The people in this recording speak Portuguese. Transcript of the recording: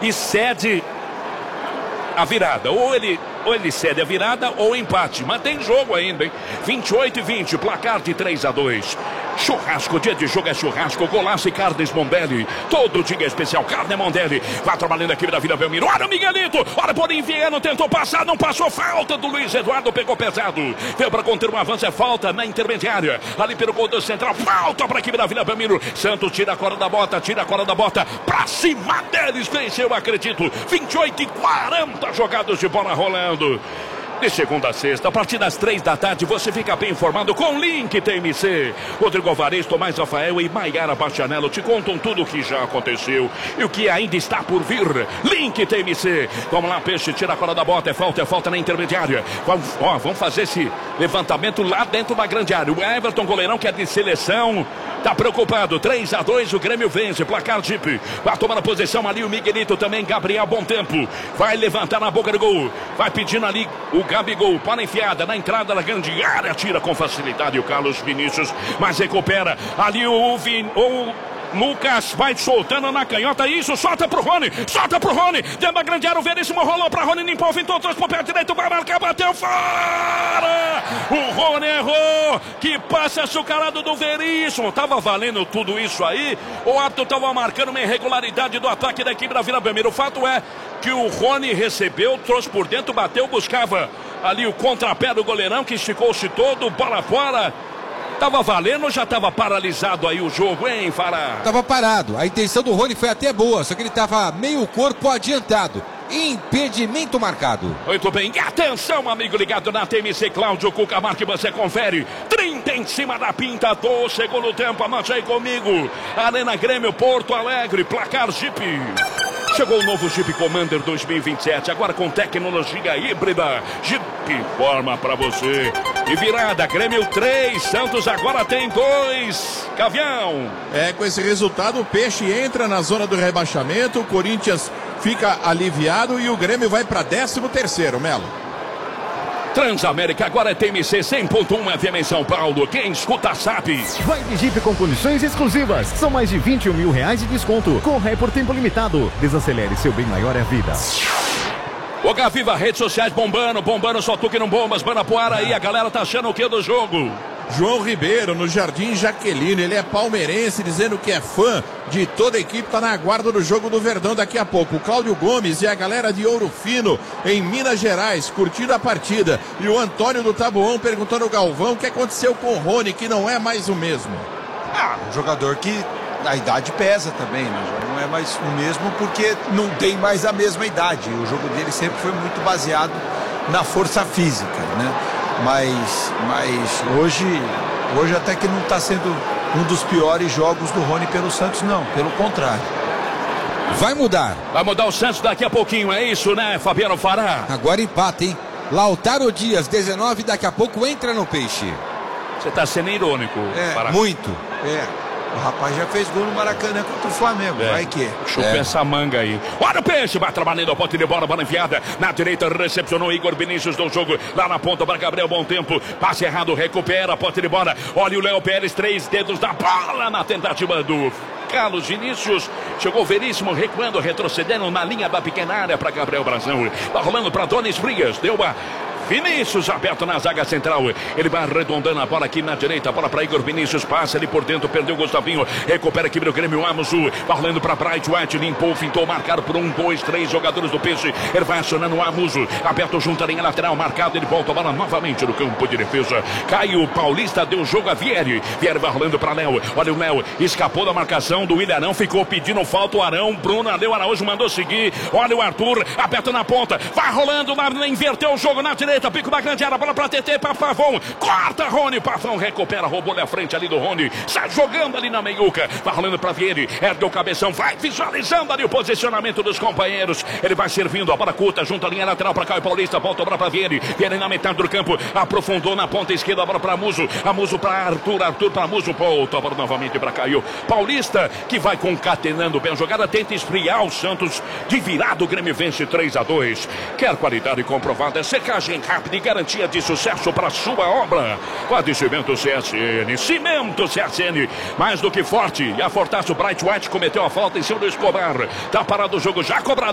e cede a virada. Ou ele cede a virada ou empate. Mas tem jogo ainda, hein? 28-20, placar de 3-2. Churrasco, dia de jogo é churrasco. Golaço e carnes Mondelli. Todo dia é especial. Carne Mondelli. Vai trabalhando aqui da Vila Belmiro. Olha o Miguelito. Olha por Viano. Tentou passar. Não passou. Falta do Luiz Eduardo. Pegou pesado. Veio para conter um avanço. É falta na intermediária. Ali pelo gol do central. Falta para a equipe da Vila Belmiro. Santos tira a corda da bota. Tira a corda da bota. Pra cima deles. Venceu, acredito. 28-40 jogados de bola rolando. De segunda a sexta, a partir das 3 da tarde, você fica bem informado com o Link TMC. Rodrigo Alvarez, Tomás Rafael e Maiara Bastianello te contam tudo o que já aconteceu e o que ainda está por vir. Link TMC. Vamos lá, Peixe, tira a cola da bota, é falta na intermediária. Vamos fazer esse levantamento lá dentro da grande área. O Everton, goleirão que é de seleção, tá preocupado. 3-2, o Grêmio vence, placar Jeep. Vai tomar a posição ali o Miguelito também, Gabriel, bom tempo. Vai levantar na boca do gol. Vai pedindo ali o Gabigol, para enfiada na entrada da grande área, tira com facilidade o Carlos Vinícius, mas recupera ali o Lucas vai soltando na canhota, isso, solta pro Rony, dentro da grande área, o Veríssimo rolou pra Rony, limpou, vintou, trouxe pro pé direito, vai marcar, bateu fora! O Rony errou, que passe açucarado do Veríssimo, tava valendo tudo isso aí, o árbitro tava marcando uma irregularidade do ataque da equipe da Vila Belmiro. O fato é que o Rony recebeu, trouxe por dentro, bateu, buscava ali o contrapé do goleirão, que esticou-se todo, bola fora. Tava valendo ou já tava paralisado aí o jogo, hein, Fará? Tava parado. A intenção do Rony foi até boa, só que ele tava meio corpo adiantado. Impedimento marcado. Muito bem, atenção, amigo ligado na TMC, Cláudio Cuca, marque, você confere. 30 em cima da pinta do segundo tempo, anote aí comigo. Arena Grêmio, Porto Alegre, placar Jeep. Chegou o novo Jeep Commander 2027, agora com tecnologia híbrida. Jeep forma pra você. E virada, Grêmio 3, Santos agora tem 2. Cavião. Com esse resultado o Peixe entra na zona do rebaixamento, o Corinthians fica aliviado e o Grêmio vai para 13º, Melo. Transamérica agora é TMC 100.1 FM em São Paulo. Quem escuta sabe. Vai de Jeep com condições exclusivas. São mais de 21 mil reais de desconto. Corre por tempo limitado. Desacelere, seu bem maior é a vida. O Gaviva, redes sociais bombando, só tu que não bombas, Banapuara aí, a galera tá achando o que do jogo? João Ribeiro, no Jardim Jaqueline, ele é palmeirense, dizendo que é fã de toda a equipe, tá na guarda do jogo do Verdão daqui a pouco. O Cláudio Gomes e a galera de Ouro Fino, em Minas Gerais, curtindo a partida. E o Antônio do Taboão perguntando ao Galvão o que aconteceu com o Rony, que não é mais o mesmo. Um jogador que a idade pesa também, né? Já não é mais o mesmo porque não tem mais a mesma idade. O jogo dele sempre foi muito baseado na força física, né? Mas hoje até que não está sendo um dos piores jogos do Rony pelo Santos, não, pelo contrário. Vai mudar o Santos daqui a pouquinho, é isso, né, Fabiano Fará? Agora empata, hein? Lautaro Dias, 19, daqui a pouco entra no Peixe. Você tá sendo irônico, Fará. Muito. O rapaz já fez gol no Maracanã contra o Flamengo, vai que. Chupa essa manga aí. Olha o Peixe, vai trabalhando a ponta de bola enfiada. Na direita recepcionou Igor Vinícius do jogo. Lá na ponta para Gabriel, bom tempo. Passe errado, recupera a ponta de bola. Olha o Léo Pérez, 3 dedos da bola na tentativa do Carlos Vinícius. Chegou Veríssimo, recuando, retrocedendo na linha da pequena área para Gabriel Brazão. Tá rolando para Donis Frias. Deu uma Vinícius aberto na zaga central. Ele vai arredondando a bola aqui na direita. Bola para Igor Vinícius. Passa ali por dentro. Perdeu o Gustavinho. Recupera aqui no Grêmio Amusu. Vai rolando para Bright White. Limpou, fintou. Marcado por 1, 2, 3 jogadores do Peixe. Ele vai acionando o Amusu. Aberto junto à linha lateral. Marcado. Ele volta a bola novamente no campo de defesa. Caio Paulista deu jogo a Vieri. Vieri vai rolando para Léo. Olha o Léo. Escapou da marcação do William Arão. Ficou pedindo falta o Arão. Bruno Aleu Araújo mandou seguir. Olha o Arthur. Aperta na ponta. Vai rolando lá. Inverteu o jogo na direita. Pico da grande área. Bola para TT. Para Pavão. Corta Rony. Pavão recupera. Roubou na frente ali do Rony. Sai jogando ali na meiuca. Vai rolando para Vieri. Ergue o cabeção. Vai visualizando ali o posicionamento dos companheiros. Ele vai servindo. A bola curta junto à linha lateral para Caio Paulista. Volta a bola para Vieri. Vieri na metade do campo. Aprofundou na ponta esquerda. A bola para Muso. Amuso para Arthur. Arthur para Muso. Volta a bola novamente para Caio Paulista, que vai concatenando bem a jogada. Tenta esfriar o Santos. De virado, o Grêmio vence 3-2. Quer qualidade comprovada, secagem rápida e garantia de sucesso para sua obra. Padecimento CSN. Cimento CSN. Mais do que forte. E a Fortaço Bright White cometeu a falta em cima do Escobar. Tá parado o jogo, já cobrado.